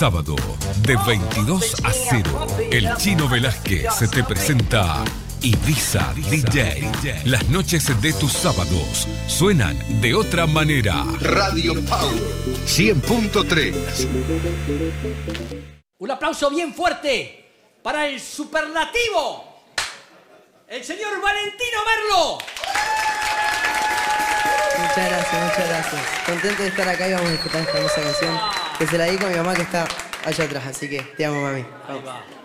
sábado, de 22 a 0, el Chino Velázquez te presenta Ibiza DJ. Las noches de tus sábados suenan de otra manera. Radio Power 100.3. Un aplauso bien fuerte para el superlativo, el señor Valentino Merlo. Muchas gracias. Contento de estar acá y vamos a disfrutar esta hermosa canción que se la dedico a mi mamá que está allá atrás, así que te amo, mami. Vamos.